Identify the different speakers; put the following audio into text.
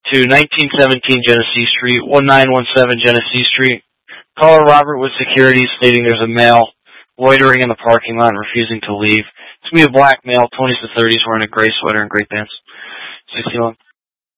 Speaker 1: to 1917 Genesee Street, 1917 Genesee Street. Caller Robert with security stating there's a male loitering in the parking lot and refusing to leave. It's going to be a black male, 20s to 30s, wearing a gray sweater and gray pants. 61.